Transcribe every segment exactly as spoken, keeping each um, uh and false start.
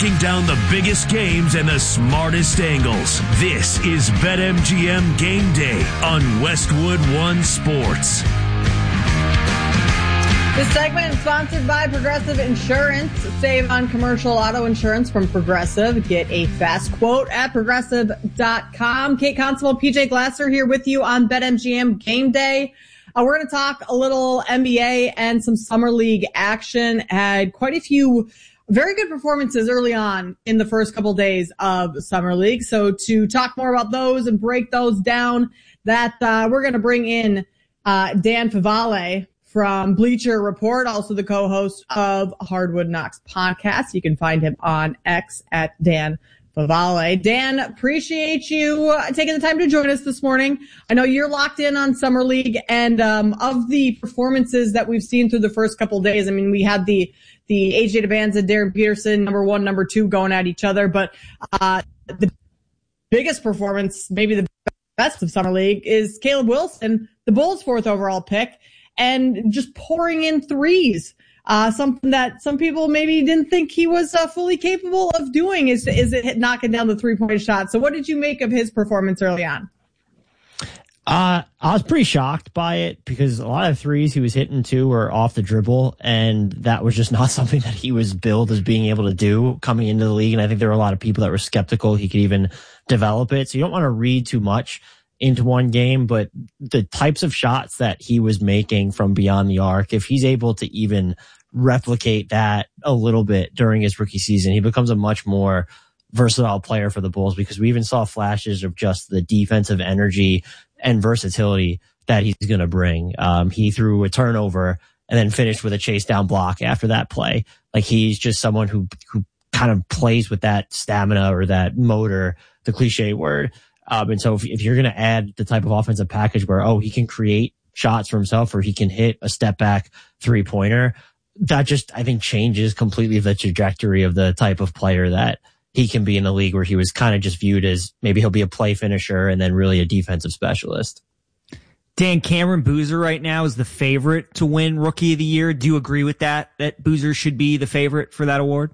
breaking down the biggest games and the smartest angles. This is BetMGM Game Day on Westwood One Sports. This segment is sponsored by Progressive Insurance. Save on commercial auto insurance from Progressive. Get a fast quote at progressive dot com. Kate Constable, P J Glasser here with you on BetMGM Game Day. Uh, we're going to talk a little N B A and some Summer League action. Had quite a few very good performances early on in the first couple days of Summer League. So to talk more about those and break those down, that uh, we're going to bring in uh, Dan Favale from Bleacher Report, also the co-host of Hardwood Knocks podcast. You can find him on X at Dan Favale. Dan, appreciate you uh, taking the time to join us this morning. I know you're locked in on Summer League, and um, of the performances that we've seen through the first couple of days, I mean, we had the the A J Debanza, Darren Peterson, number one, number two, going at each other, but uh the biggest performance, maybe the best of Summer League, is Caleb Wilson, the Bulls' fourth overall pick, and just pouring in threes. Uh, something that some people maybe didn't think he was uh, fully capable of doing is, is it knocking down the three-point shot. So what did you make of his performance early on? Uh, I was pretty shocked by it because a lot of threes he was hitting too were off the dribble, and that was just not something that he was billed as being able to do coming into the league. And I think there were a lot of people that were skeptical he could even develop it. So you don't want to read too much into one game, but the types of shots that he was making from beyond the arc, if he's able to even replicate that a little bit during his rookie season, he becomes a much more versatile player for the Bulls, because we even saw flashes of just the defensive energy and versatility that he's going to bring. Um, he threw a turnover and then finished with a chase down block after that play. Like, he's just someone who, who kind of plays with that stamina or that motor, the cliche word. Um, and so if, if you're going to add the type of offensive package where, oh, he can create shots for himself or he can hit a step back three pointer, that just, I think, changes completely the trajectory of the type of player that he can be in the league, where he was kind of just viewed as maybe he'll be a play finisher and then really a defensive specialist. Dan, Cameron Boozer right now is the favorite to win Rookie of the Year. Do you agree with that, that Boozer should be the favorite for that award?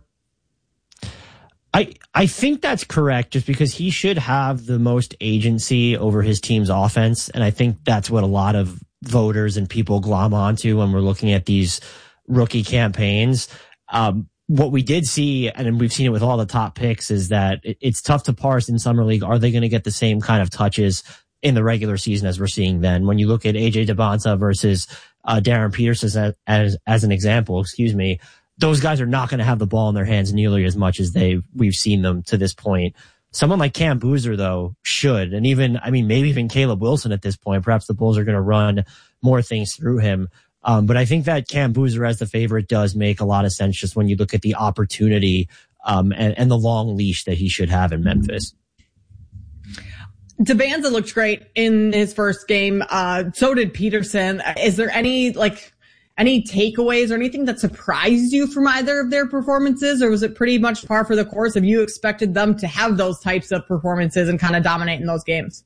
I, I think that's correct, just because he should have the most agency over his team's offense. And I think that's what a lot of voters and people glom onto when we're looking at these rookie campaigns. Um, what we did see, and we've seen it with all the top picks, is that it, it's tough to parse in Summer League. Are they going to get the same kind of touches in the regular season as we're seeing then? When you look at A J Debanza versus uh, Darren Peterson as, as, as an example, excuse me, those guys are not going to have the ball in their hands nearly as much as they we've seen them to this point. Someone like Cam Boozer, though, should. And even, I mean, maybe even Caleb Wilson at this point. Perhaps the Bulls are going to run more things through him. Um, but I think that Cam Boozer as the favorite does make a lot of sense, just when you look at the opportunity um, and, and the long leash that he should have in Memphis. Debanza looked great in his first game. Uh, so did Peterson. Is there any, like, any takeaways or anything that surprised you from either of their performances, or was it pretty much par for the course? Have you expected them to have those types of performances and kind of dominate in those games?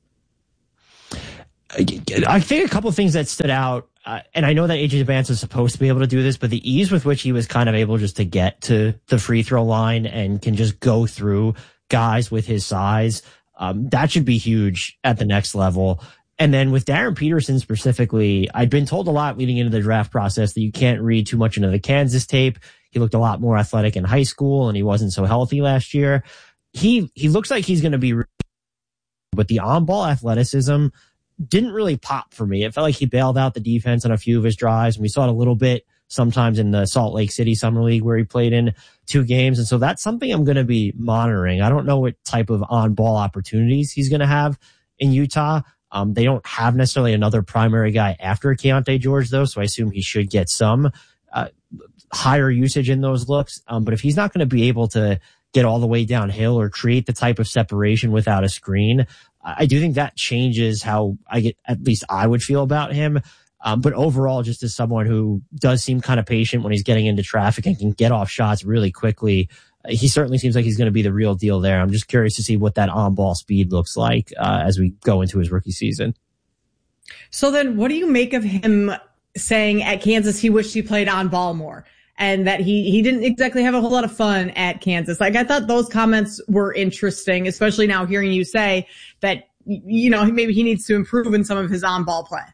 I think a couple of things that stood out, uh, and I know that A J Debanza is supposed to be able to do this, but the ease with which he was kind of able just to get to the free throw line and can just go through guys with his size, um, that should be huge at the next level. And then with Darren Peterson specifically, I'd been told a lot leading into the draft process that you can't read too much into the Kansas tape. He looked a lot more athletic in high school, and he wasn't so healthy last year. He he looks like he's going to be, but the on-ball athleticism didn't really pop for me. It felt like he bailed out the defense on a few of his drives, and we saw it a little bit sometimes in the Salt Lake City Summer League where he played in two games. And so that's something I'm going to be monitoring. I don't know what type of on-ball opportunities he's going to have in Utah. Um, they don't have necessarily another primary guy after Keontae George, though, so I assume he should get some uh, higher usage in those looks. Um, but if he's not going to be able to get all the way downhill or create the type of separation without a screen, I do think that changes how I get, at least I would feel about him. Um, but overall, just as someone who does seem kind of patient when he's getting into traffic and can get off shots really quickly, he certainly seems like he's going to be the real deal there. I'm just curious to see what that on-ball speed looks like uh, as we go into his rookie season. So then what do you make of him saying at Kansas he wished he played on-ball more? and that he, he didn't exactly have a whole lot of fun at Kansas. Like, I thought those comments were interesting, especially now hearing you say that, you know, maybe he needs to improve in some of his on-ball play.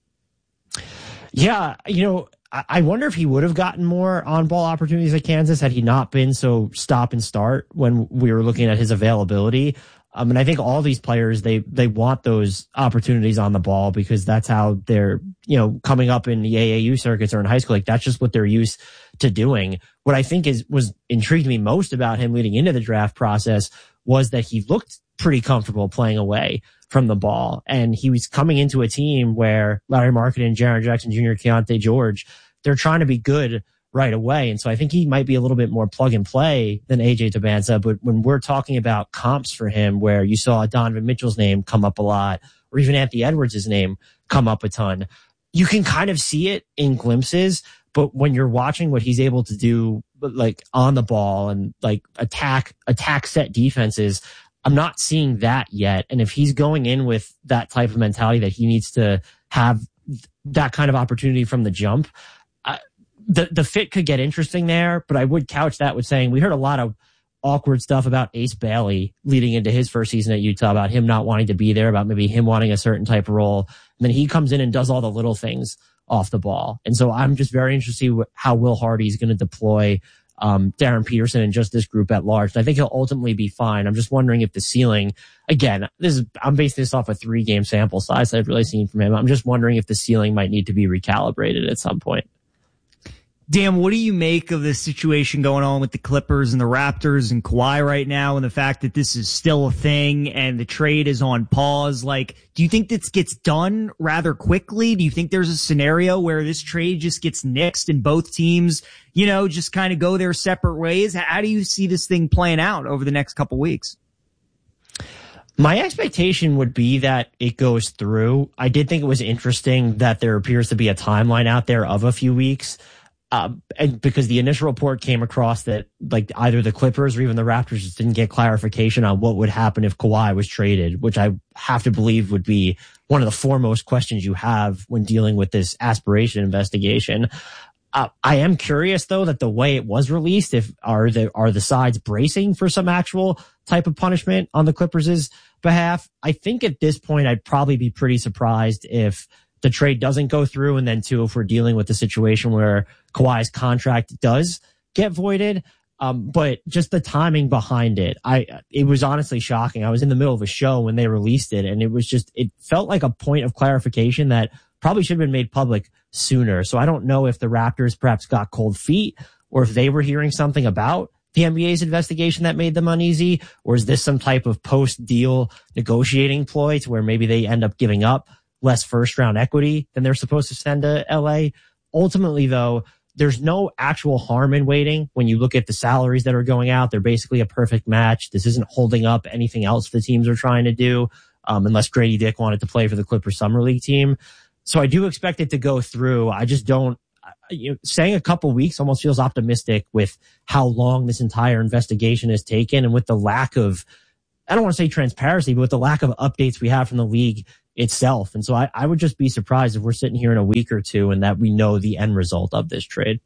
Yeah, you know, I wonder if he would have gotten more on-ball opportunities at Kansas had he not been so stop and start when we were looking at his availability. Um, and I think all these players, they, they want those opportunities on the ball because that's how they're, you know, coming up in the A A U circuits or in high school. Like, that's just what they're used to doing. What I think is, was intrigued me most about him leading into the draft process was that he looked pretty comfortable playing away from the ball. And he was coming into a team where Larry Markkinen, Jaren Jackson Junior, Keontae George, they're trying to be good right away. And so I think he might be a little bit more plug and play than A J Dybantsa. But when we're talking about comps for him, where you saw Donovan Mitchell's name come up a lot, or even Anthony Edwards' name come up a ton, you can kind of see it in glimpses. But when you're watching what he's able to do, like on the ball and like attack, attack set defenses, I'm not seeing that yet. And if he's going in with that type of mentality that he needs to have that kind of opportunity from the jump, uh, the, the fit could get interesting there. But I would couch that with saying we heard a lot of awkward stuff about Ace Bailey leading into his first season at Utah, about him not wanting to be there, about maybe him wanting a certain type of role. And then he comes in and does all the little things off the ball. And so I'm just very interested in how Will Hardy is going to deploy um, Darren Peterson and just this group at large. And I think he'll ultimately be fine. I'm just wondering if the ceiling, again, this is, I'm basing this off a three game sample size that I've really seen from him. I'm just wondering if the ceiling might need to be recalibrated at some point. Dan, what do you make of this situation going on with the Clippers and the Raptors and Kawhi right now, and the fact that this is still a thing and the trade is on pause? Like, do you think this gets done rather quickly? Do you think there's a scenario where this trade just gets nixed and both teams, you know, just kind of go their separate ways? How do you see this thing playing out over the next couple weeks? My expectation would be that it goes through. I did think it was interesting that there appears to be a timeline out there of a few weeks. Um, and because the initial report came across that like either the Clippers or even the Raptors just didn't get clarification on what would happen if Kawhi was traded, which I have to believe would be one of the foremost questions you have when dealing with this aspiration investigation. Uh, I am curious though that the way it was released, if are the are the sides bracing for some actual type of punishment on the Clippers' behalf. I think at this point I'd probably be pretty surprised if the trade doesn't go through, and then two, if we're dealing with the situation where Kawhi's contract does get voided. Um, but just the timing behind it, I, it was honestly shocking. I was in the middle of a show when they released it, and it was just, it felt like a point of clarification that probably should have been made public sooner. So I don't know if the Raptors perhaps got cold feet, or if they were hearing something about the N B A's investigation that made them uneasy, or is this some type of post-deal negotiating ploy to where maybe they end up giving up less first round equity than they're supposed to send to L A. Ultimately, though, there's no actual harm in waiting. When you look at the salaries that are going out, they're basically a perfect match. This isn't holding up anything else the teams are trying to do, um, unless Grady Dick wanted to play for the Clippers Summer League team. So I do expect it to go through. I just don't, you know, saying a couple weeks almost feels optimistic with how long this entire investigation has taken, and with the lack of, I don't want to say transparency, but with the lack of updates we have from the league itself. And so I, I would just be surprised if we're sitting here in a week or two and that we know the end result of this trade.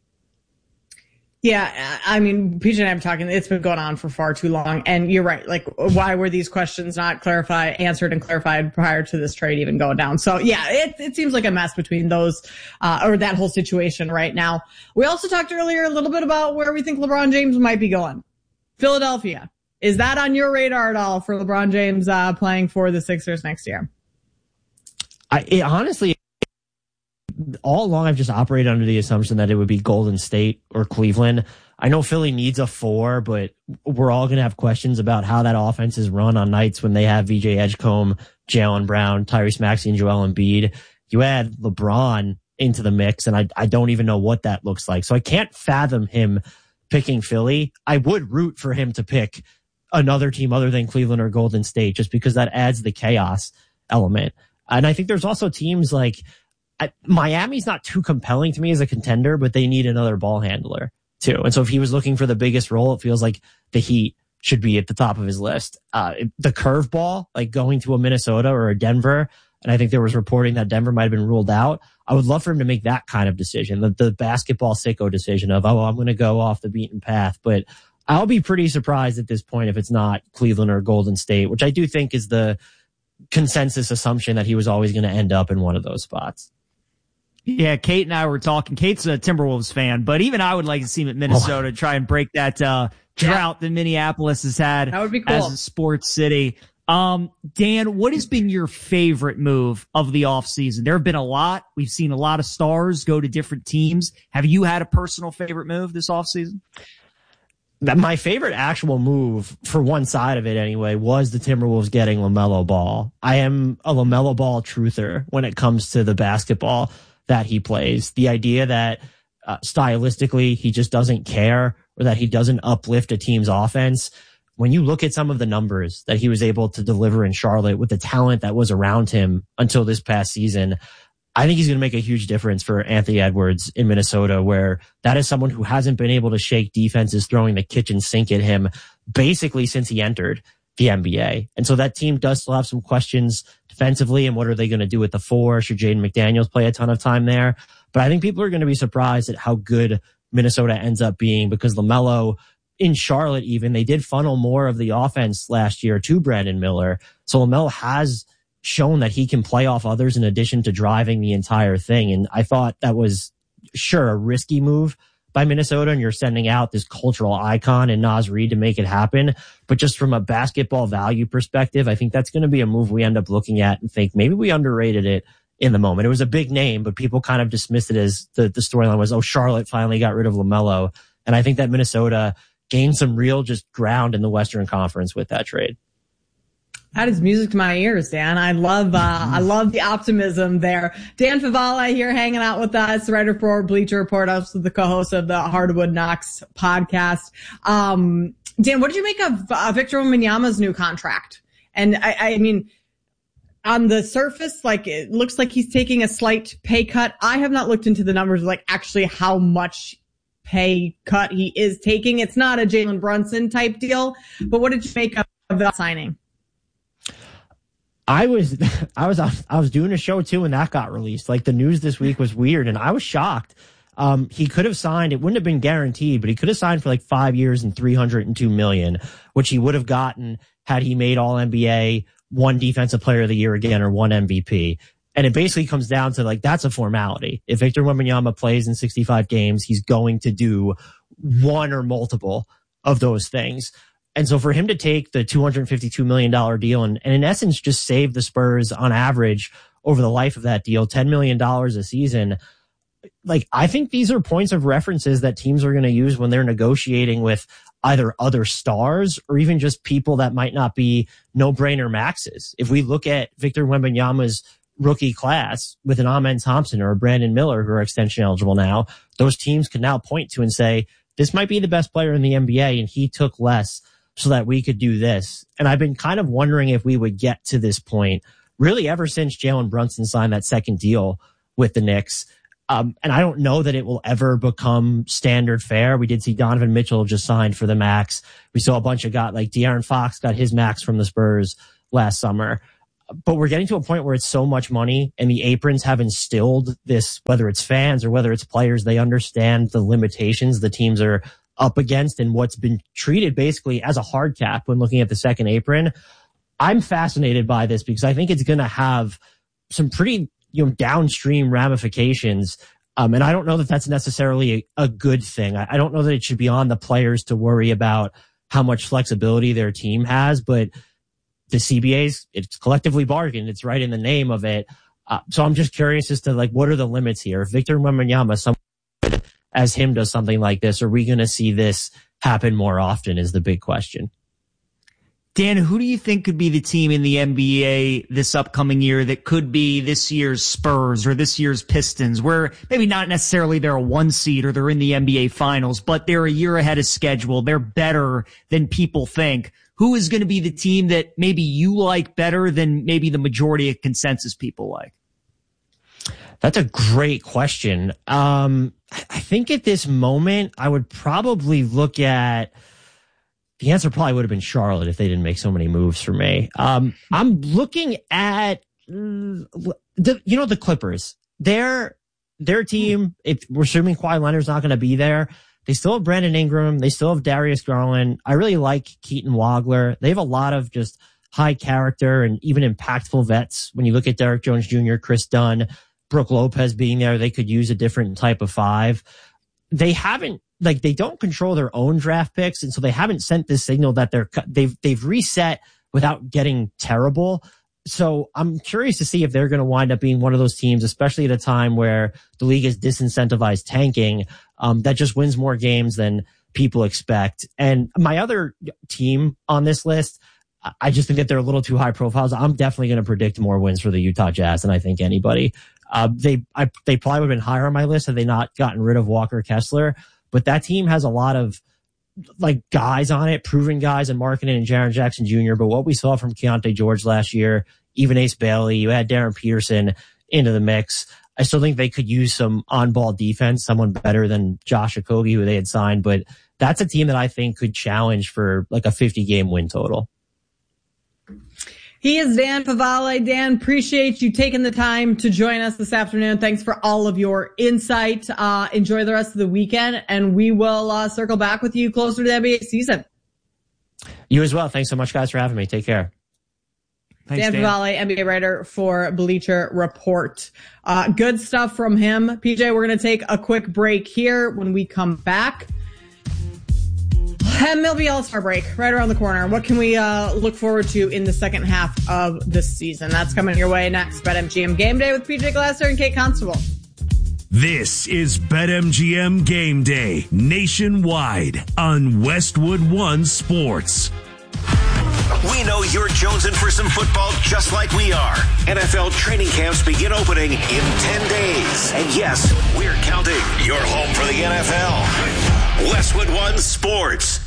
Yeah, I mean, P J and I have been talking, it's been going on for far too long. And you're right. Like, why were these questions not clarified, answered and clarified prior to this trade even going down? So yeah, it, it seems like a mess between those, uh, or that whole situation right now. We also talked earlier a little bit about where we think LeBron James might be going. Philadelphia. Is that on your radar at all for LeBron James, uh, playing for the Sixers next year? I it, honestly, all along I've just operated under the assumption that it would be Golden State or Cleveland. I know Philly needs a four, but we're all going to have questions about how that offense is run on nights when they have V J Edgecombe, Jaylen Brown, Tyrese Maxey, and Joel Embiid. You add LeBron into the mix, and I, I don't even know what that looks like. So I can't fathom him picking Philly. I would root for him to pick another team other than Cleveland or Golden State, just because that adds the chaos element. And I think there's also teams like I, Miami's not too compelling to me as a contender, but they need another ball handler too. And so if he was looking for the biggest role, it feels like the Heat should be at the top of his list. Uh, the curveball, like going to a Minnesota or a Denver, And I think there was reporting that Denver might have been ruled out. I would love for him to make that kind of decision, the, the basketball sicko decision of, oh, I'm going to go off the beaten path. But I'll be pretty surprised at this point if it's not Cleveland or Golden State, which I do think is the consensus assumption that he was always going to end up in one of those spots. Yeah, Kate and I were talking. Kate's a Timberwolves fan, but even I would like to see him at Minnesota, oh. try and break that uh, drought yeah. that Minneapolis has had that would be cool. as a sports city. Um, Dan, what has been your favorite move of the offseason? There have been a lot. We've seen a lot of stars go to different teams. Have you had a personal favorite move this offseason? My favorite actual move, for one side of it anyway, was the Timberwolves getting LaMelo Ball. I am a LaMelo Ball truther when it comes to the basketball that he plays. The idea that uh, stylistically he just doesn't care, or that he doesn't uplift a team's offense. When you look at some of the numbers that he was able to deliver in Charlotte with the talent that was around him until this past season, I think he's going to make a huge difference for Anthony Edwards in Minnesota, where that is someone who hasn't been able to shake defenses throwing the kitchen sink at him basically since he entered the N B A. And so that team does still have some questions defensively, and what are they going to do with the four? Should Jaden McDaniels play a ton of time there? But I think people are going to be surprised at how good Minnesota ends up being, because LaMelo in Charlotte, even, they did funnel more of the offense last year to Brandon Miller. So LaMelo has shown that he can play off others in addition to driving the entire thing. And I thought that was, sure, a risky move by Minnesota, and you're sending out this cultural icon in Naz Reid to make it happen. But just from a basketball value perspective, I think that's going to be a move we end up looking at and think maybe we underrated it in the moment. It was a big name, but people kind of dismissed it as the, the storyline was, oh, Charlotte finally got rid of LaMelo. And I think that Minnesota gained some real just ground in the Western Conference with that trade. That is music to my ears, Dan. I love, uh, I love the optimism there. Dan Favala here hanging out with us, writer for Bleacher Report, also the co-host of the Hardwood Knocks podcast. Um, Dan, what did you make of uh, Victor Wembanyama's new contract? And I, I mean, on the surface, like, it looks like he's taking a slight pay cut. I have not looked into the numbers, like actually how much pay cut he is taking. It's not a Jalen Brunson type deal, but what did you make of, of that signing? I was, I was, I was doing a show too when that got released. Like, the news this week was weird, and I was shocked. Um, he could have signed, it wouldn't have been guaranteed, but he could have signed for like five years and three hundred two million, which he would have gotten had he made all N B A, one defensive player of the year again, or one M V P. And it basically comes down to, like, that's a formality. If Victor Wembanyama plays in sixty-five games, he's going to do one or multiple of those things. And so for him to take the two hundred fifty-two million dollars deal and, and in essence just save the Spurs on average over the life of that deal, ten million dollars a season, like, I think these are points of references that teams are going to use when they're negotiating with either other stars or even just people that might not be no-brainer maxes. If we look at Victor Wembanyama's rookie class with an Amen Thompson or a Brandon Miller who are extension eligible now, those teams can now point to and say, this might be the best player in the N B A and he took less so that we could do this. And I've been kind of wondering if we would get to this point really ever since Jalen Brunson signed that second deal with the Knicks. Um, and I don't know that it will ever become standard fare. We did see Donovan Mitchell just signed for the max. We saw a bunch of got like De'Aaron Fox got his max from the Spurs last summer. But we're getting to a point where it's so much money, and the aprons have instilled this, whether it's fans or whether it's players, they understand the limitations the teams are up against and what's been treated basically as a hard cap when looking at the second apron. I'm fascinated by this because I think it's going to have some pretty, you know, downstream ramifications. Um, and I don't know that that's necessarily a, a good thing. I, I don't know that it should be on the players to worry about how much flexibility their team has, but the C B A's, it's collectively bargained. It's right in the name of it. Uh, so I'm just curious as to, like, what are the limits here? If Victor Wembanyama, someone as him, does something like this, are we going to see this happen more often is the big question. Dan, who do you think could be the team in the N B A this upcoming year that could be this year's Spurs or this year's Pistons, where maybe not necessarily they're a one seed or they're in the N B A finals, but they're a year ahead of schedule. They're better than people think. Who is going to be the team that maybe you like better than maybe the majority of consensus people like? That's a great question. Um, I think at this moment, I would probably look at, the answer probably would have been Charlotte if they didn't make so many moves for me. Um, I'm looking at the, you know, the Clippers, their, their team, if we're assuming Kawhi Leonard's not going to be there, they still have Brandon Ingram. They still have Darius Garland. I really like Keaton Wagler. They have a lot of just high character and even impactful vets. When you look at Derek Jones Junior, Chris Dunn, Brooke Lopez being there, they could use a different type of five. They haven't, like, they don't control their own draft picks. And so they haven't sent this signal that they're, they've, they've reset without getting terrible. So I'm curious to see if they're going to wind up being one of those teams, especially at a time where the league is disincentivized tanking, um, that just wins more games than people expect. And my other team on this list, I just think that they're a little too high profiles. I'm definitely going to predict more wins for the Utah Jazz than I think anybody. Uh, they, I, they probably would have been higher on my list had they not gotten rid of Walker Kessler, but that team has a lot of like guys on it, proven guys and Markkanen and Jaren Jackson Junior But what we saw from Keontae George last year, even Ace Bailey, you had Darren Peterson into the mix. I still think they could use some on-ball defense, someone better than Josh Okogie, who they had signed, but that's a team that I think could challenge for like a fifty game win total. He is Dan Favale. Dan, appreciate you taking the time to join us this afternoon. Thanks for all of your insight. Uh, enjoy the rest of the weekend, and we will uh, circle back with you closer to the N B A season. You as well. Thanks so much, guys, for having me. Take care. Thanks, Dan Favale, N B A writer for Bleacher Report. Uh, good stuff from him. P J, we're going to take a quick break here. When we come back, M L B All-Star break right around the corner. What can we uh, look forward to in the second half of this season? That's coming your way next. BetMGM Game Day with P J Glasser and Kate Constable. This is BetMGM Game Day nationwide on Westwood One Sports. We know you're jonesing for some football just like we are. N F L training camps begin opening in ten days. And yes, we're counting. You're home for the N F L. Westwood One Sports.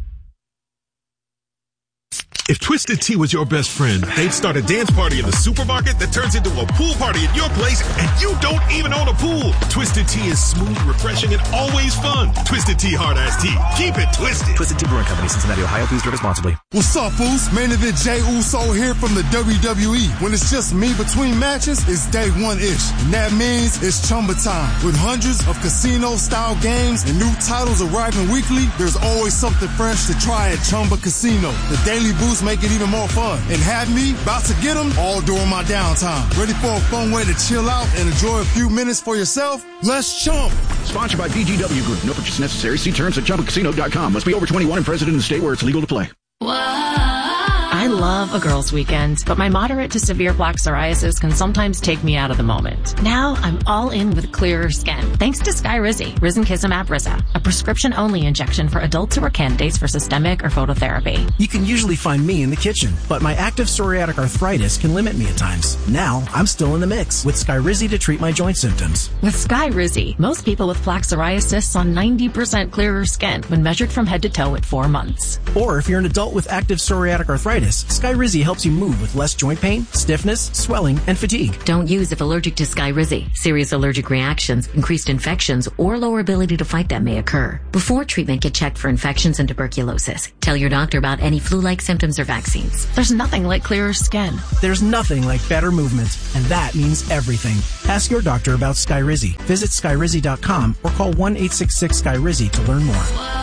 If Twisted Tea was your best friend, they'd start a dance party in the supermarket that turns into a pool party at your place, and you don't even own a pool. Twisted Tea is smooth, refreshing, and always fun. Twisted Tea Hard Ass Tea. Keep it twisted. Twisted Tea Brewing Company, Cincinnati, Ohio. Please drink responsibly. What's up, fools? Main event Jey Uso here from the W W E. When it's just me between matches, it's day one-ish. And that means it's Chumba time. With hundreds of casino-style games and new titles arriving weekly, there's always something fresh to try at Chumba Casino. The daily boost make it even more fun. And have me about to get them all during my downtime. Ready for a fun way to chill out and enjoy a few minutes for yourself? Let's chump. Sponsored by B G W Group. No purchase necessary. See terms at chumba casino dot com. Must be over twenty-one and present in the state where it's legal to play. I love a girls' weekend, but my moderate to severe plaque psoriasis can sometimes take me out of the moment. Now I'm all in with clearer skin, thanks to Skyrizi, Risankizumab Riza, a prescription-only injection for adults who are candidates for systemic or phototherapy. You can usually find me in the kitchen, but my active psoriatic arthritis can limit me at times. Now I'm still in the mix with Skyrizi to treat my joint symptoms. With Skyrizi, most people with plaque psoriasis saw ninety percent clearer skin when measured from head to toe at four months. Or if you're an adult with active psoriatic arthritis, Skyrizi helps you move with less joint pain, stiffness, swelling, and fatigue. Don't use if allergic to Skyrizi. Serious allergic reactions, increased infections, or lower ability to fight them may occur. Before treatment, get checked for infections and tuberculosis. Tell your doctor about any flu-like symptoms or vaccines. There's nothing like clearer skin. There's nothing like better movement, and that means everything. Ask your doctor about Skyrizi. Visit Skyrizi dot com or call one eight six six Sky Rizi to learn more.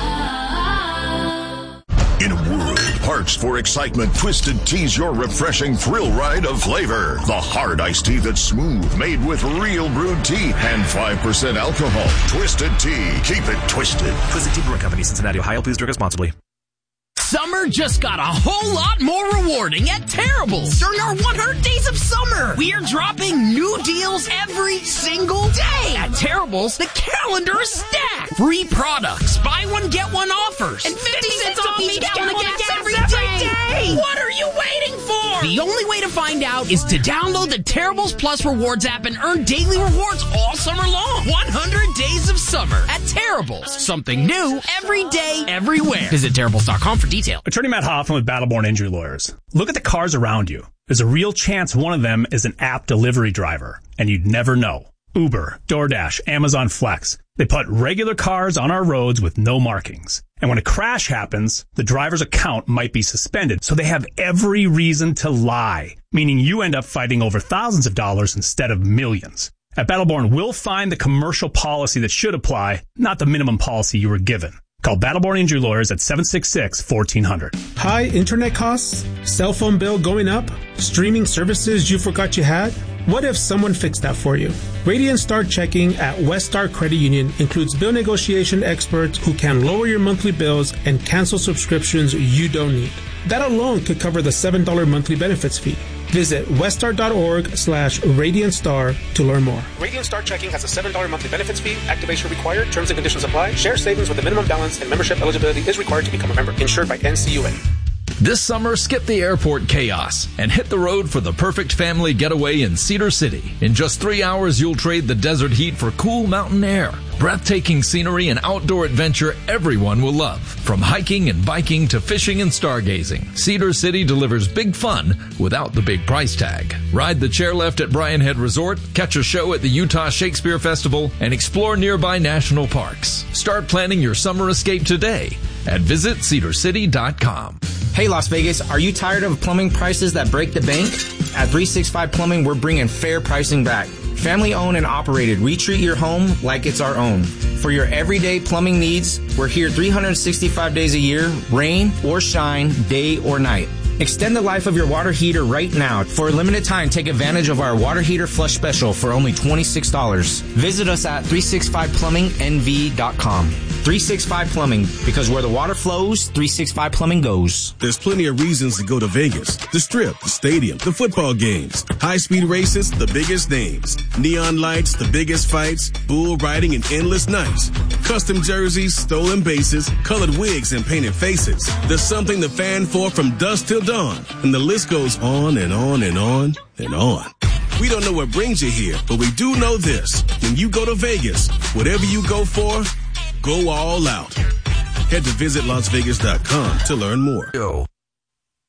In a world parched for excitement, Twisted Tea's your refreshing thrill ride of flavor. The hard iced tea that's smooth, made with real brewed tea and five percent alcohol. Twisted Tea. Keep it twisted. Twisted Tea Brewing Company, Cincinnati, Ohio. Please drink responsibly. Summer just got a whole lot more rewarding at Terrible's. During our one hundred days of summer, we are dropping new deals every single day. At Terrible's, the calendar is stacked. Free products, buy one, get one offers, and fifty cents off each gallon of gas every day. What are you waiting for? The only way to find out is to download the Terrible's Plus Rewards app and earn daily rewards all summer long. one hundred days of summer at Terrible's. Something new every day, everywhere. Visit Terrible's dot com for details. Attorney Matt Hoffman with Battleborn Injury Lawyers. Look at the cars around you. There's a real chance one of them is an app delivery driver, and you'd never know. Uber, DoorDash, Amazon Flex. They put regular cars on our roads with no markings. And when a crash happens, the driver's account might be suspended, so they have every reason to lie. meaning you end up fighting over thousands of dollars instead of millions. At Battleborn, we'll find the commercial policy that should apply, not the minimum policy you were given. Call Battleborn Injury Lawyers at seven six six, one four zero zero. High internet costs? Cell phone bill going up? Streaming services you forgot you had? What if someone fixed that for you? Radiant Star Checking at West Star Credit Union includes bill negotiation experts who can lower your monthly bills and cancel subscriptions you don't need. That alone could cover the seven dollars monthly benefits fee. Visit weststar.org slash Radiant Star to learn more. Radiant Star Checking has a seven dollars monthly benefits fee. Activation required. Terms and conditions apply. Share savings with a minimum balance and membership eligibility is required to become a member. Insured by N C U A. This summer, skip the airport chaos and hit the road for the perfect family getaway in Cedar City. In just three hours, you'll trade the desert heat for cool mountain air. Breathtaking scenery and outdoor adventure everyone will love. From hiking and biking to fishing and stargazing, Cedar City delivers big fun without the big price tag. Ride the chairlift at Bryan Head Resort, catch a show at the Utah Shakespeare Festival, and explore nearby national parks. Start planning your summer escape today at visit cedar city dot com. Hey Las Vegas, are you tired of plumbing prices that break the bank? At three sixty-five Plumbing, we're bringing fair pricing back. Family owned and operated, we treat your home like it's our own. For your everyday plumbing needs, we're here three hundred sixty-five days a year, rain or shine, day or night. Extend the life of your water heater right now. For a limited time, take advantage of our water heater flush special for only twenty-six dollars. Visit us at three sixty-five plumbing n v dot com. three sixty-five Plumbing, because where the water flows, three sixty-five Plumbing goes. There's plenty of reasons to go to Vegas. The Strip, the stadium, the football games, high-speed races, the biggest names, neon lights, the biggest fights, bull riding and endless nights, custom jerseys, stolen bases, colored wigs and painted faces. There's something to fan for from dusk till dawn, and the list goes on and on and on and on. We don't know what brings you here, but we do know this. When you go to Vegas, whatever you go for, go all out. Head to visit las vegas dot com to learn more. Yo.